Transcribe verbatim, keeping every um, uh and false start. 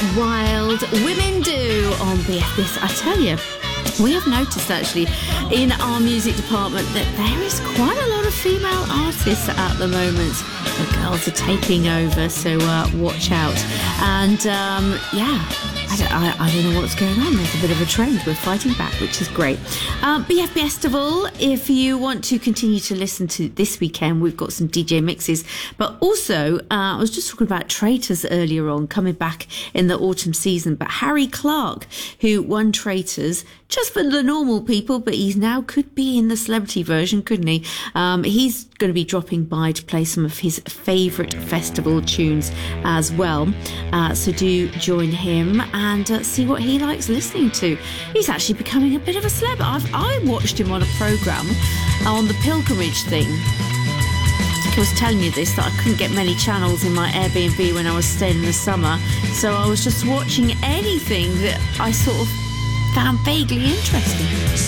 Wild Women Do on B F B S. I tell you, we have noticed actually in our music department that there is quite a lot of female artists at the moment. The girls are taking over, so uh, watch out. And um, yeah, I don't, I, I don't know what's going on. There's a bit of a trend. We're fighting back, which is great. Um, B F B Festival, if you want to continue to listen to this weekend, we've got some D J mixes. But also, uh, I was just talking about Traitors earlier on, coming back in the autumn season. But Harry Clark, who won Traitors, just for the normal people, but he's now could be in the celebrity version, couldn't he? Um, he's going to be dropping by to play some of his favourite festival tunes as well. Uh, so do join him and uh, see what he likes listening to. He's actually becoming a bit of a celeb. I've, I watched him on a programme on the pilgrimage thing. I think I was telling you this, that I couldn't get many channels in my Airbnb when I was staying in the summer. So I was just watching anything that I sort of found vaguely interesting.